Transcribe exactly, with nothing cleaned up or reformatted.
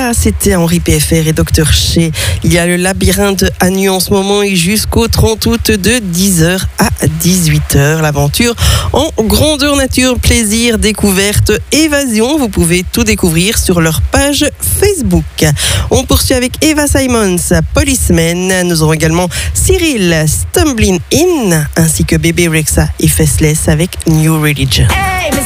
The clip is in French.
Ça, c'était Henri P F R et docteur Che. Il y a le labyrinthe à Nu en ce moment et jusqu'au trente août de dix heures à dix-huit heures. L'aventure en grandeur nature, plaisir, découverte, évasion. Vous pouvez tout découvrir sur leur page Facebook. On poursuit avec Eva Simons, Policeman. Nous aurons également Cyril, Stumbling In, ainsi que Bébé Rexha et Faceless avec New Religion.